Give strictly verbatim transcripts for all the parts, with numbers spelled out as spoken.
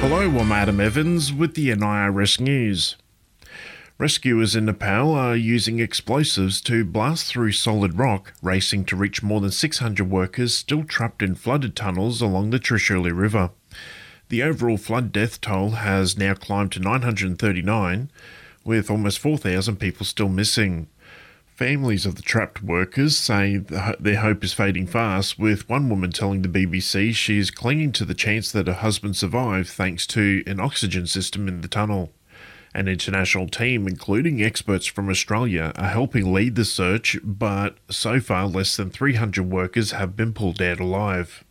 Hello, I'm Adam Evans with the N I R S News. Rescuers in Nepal are using explosives to blast through solid rock, racing to reach more than six hundred workers still trapped in flooded tunnels along the Trishuli River. The overall flood death toll has now climbed to nine hundred thirty-nine, with almost four thousand people still missing. Families of the trapped workers say their hope is fading fast, with one woman telling the B B C she is clinging to the chance that her husband survived thanks to an oxygen system in the tunnel. An international team, including experts from Australia, are helping lead the search, but so far less than three hundred workers have been pulled out alive.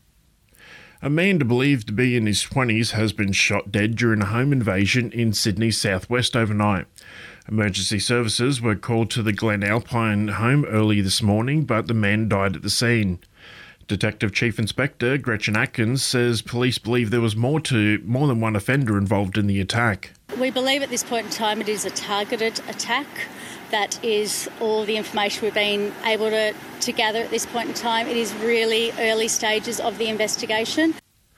A man believed to be in his twenties has been shot dead during a home invasion in Sydney's southwest overnight. Emergency services were called to the Glen Alpine home early this morning, but the man died at the scene. Detective Chief Inspector Gretchen Atkins says police believe there was more to more than one offender involved in the attack. We believe at this point in time it is a targeted attack. That is all the information we've been able to, to gather at this point in time. It is really early stages of the investigation.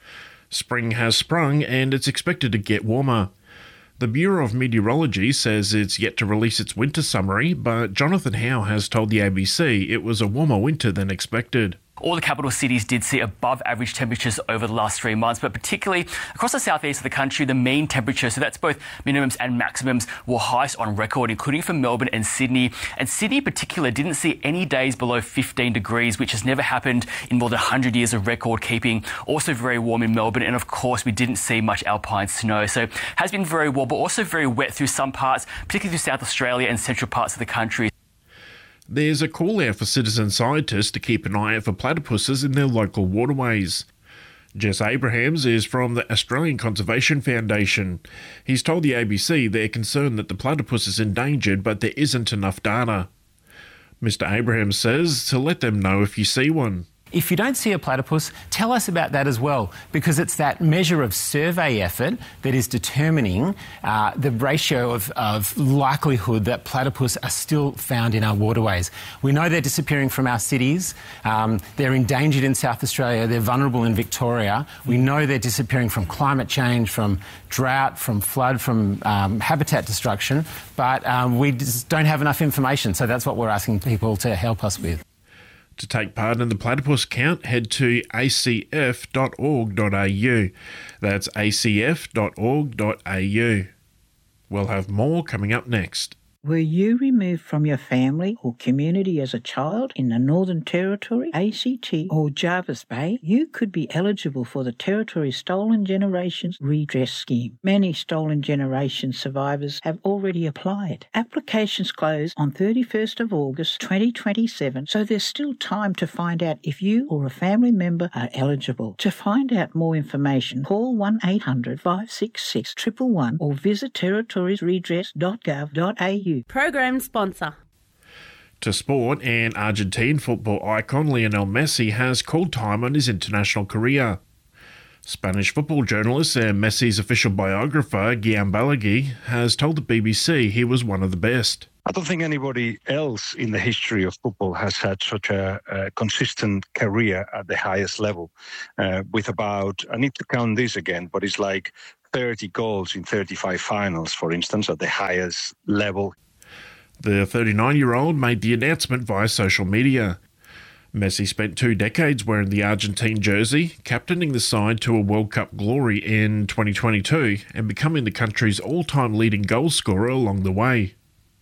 Spring has sprung and it's expected to get warmer. The Bureau of Meteorology says it's yet to release its winter summary, but Jonathan Howe has told the A B C it was a warmer winter than expected. All the capital cities did see above average temperatures over the last three months, but particularly across the southeast of the country, the mean temperature, so that's both minimums and maximums, were highest on record, including for Melbourne and Sydney. And Sydney in particular didn't see any days below fifteen degrees, which has never happened in more than one hundred years of record keeping. Also very warm in Melbourne, and of course we didn't see much alpine snow. So it has been very warm, but also very wet through some parts, particularly through South Australia and central parts of the country. There's a call out for citizen scientists to keep an eye out for platypuses in their local waterways. Jess Abrahams is from the Australian Conservation Foundation. He's told the A B C they're concerned that the platypus is endangered, but there isn't enough data. Mister Abrahams says to let them know if you see one. If you don't see a platypus, tell us about that as well, because it's that measure of survey effort that is determining uh, the ratio of, of likelihood that platypus are still found in our waterways. We know they're disappearing from our cities. Um, they're endangered in South Australia. They're vulnerable in Victoria. We know they're disappearing from climate change, from drought, from flood, from um, habitat destruction, but um, we just don't have enough information, so that's what we're asking people to help us with. To take part in the platypus count, head to a c f dot org dot a u. That's a c f dot org dot a u. We'll have more coming up next. Were you removed from your family or community as a child in the Northern Territory, A C T or Jervis Bay? You could be eligible for the Territory's Stolen Generations Redress Scheme. Many Stolen Generations survivors have already applied. Applications close on thirty-first of August twenty twenty-seven, so there's still time to find out if you or a family member are eligible. To find out more information, call one eight hundred five six six one one one or visit territories redress dot gov dot a u. Program sponsor. To sport, and Argentine football icon Lionel Messi has called time on his international career. Spanish football journalist and Messi's official biographer, Guillaume Balaguer, has told the B B C he was one of the best. I don't think anybody else in the history of football has had such a, a consistent career at the highest level, uh, with about, I need to count this again, but it's like thirty goals in thirty-five finals, for instance, at the highest level. The thirty-nine-year-old made the announcement via social media. Messi spent two decades wearing the Argentine jersey, captaining the side to a World Cup glory in twenty twenty-two and becoming the country's all-time leading goal scorer along the way.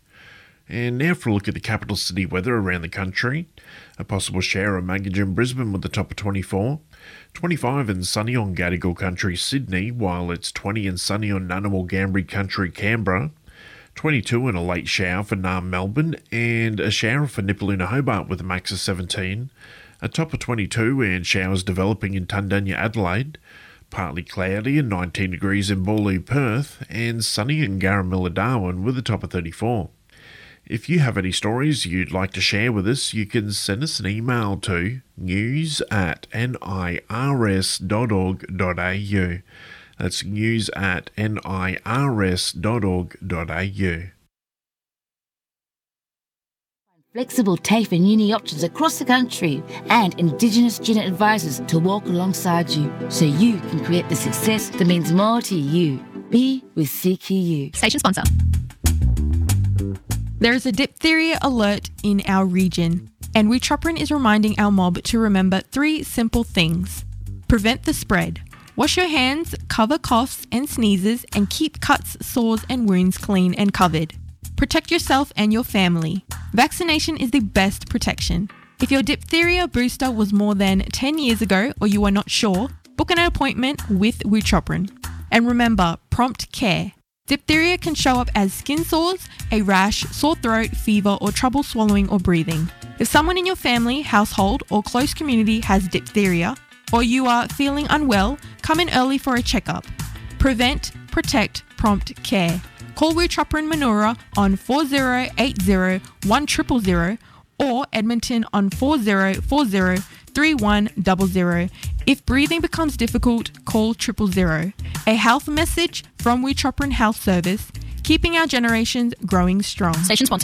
And now for a look at the capital city weather around the country. A possible shower or maggot in Brisbane with a top of twenty-four. twenty-five and sunny on Gadigal Country, Sydney, while it's twenty and sunny on Ngunnawal Ngambri Country, Canberra. twenty-two and a late shower for Naarm, Melbourne, and a shower for Nipaluna, Hobart with a max of seventeen. A top of twenty-two and showers developing in Tundanya, Adelaide. Partly cloudy and nineteen degrees in Boorloo, Perth, and sunny in Garramilla, Darwin with a top of thirty-four. If you have any stories you'd like to share with us, you can send us an email to news at nirs dot org dot a u. That's news at nirs dot org dot a u. Flexible TAFE and uni options across the country, and Indigenous student advisors to walk alongside you so you can create the success that means more to you. Be with C Q U. Station sponsor. There is a diphtheria alert in our region, and Witroprin is reminding our mob to remember three simple things. Prevent the spread. Wash your hands, cover coughs and sneezes, and keep cuts, sores and wounds clean and covered. Protect yourself and your family. Vaccination is the best protection. If your diphtheria booster was more than ten years ago or you are not sure, book an appointment with Witroprin. And remember, prompt care. Diphtheria can show up as skin sores, a rash, sore throat, fever, or trouble swallowing or breathing. If someone in your family, household, or close community has diphtheria, or you are feeling unwell, come in early for a checkup. Prevent, protect, prompt care. Call Witroprin Manura on four zero eight zero one zero zero zero or Edmonton on four zero four zero three one zero zero. If breathing becomes difficult, call triple zero. A health message from Witroprin Health Service, keeping our generations growing strong. Station sponsor.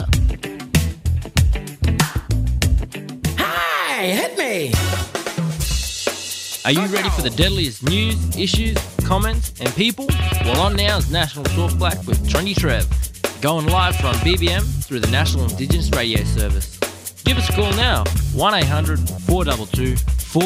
Hi, hit me! Are you ready for the deadliest news, issues, comments, and people? Well, on now is National Talk Black with Trendy Trev, going live from B B M through the National Indigenous Radio Service. Give us a call now, one eight hundred four two two four